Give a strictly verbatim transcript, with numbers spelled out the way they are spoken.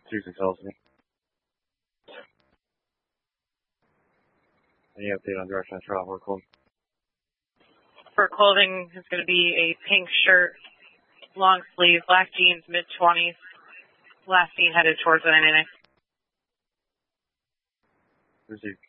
Susan tells me. Any update on direction of travel or clothing? For clothing, it's going to be a pink shirt, long sleeve, black jeans, mid twenties. Last seen headed towards the ninety-nine. Received.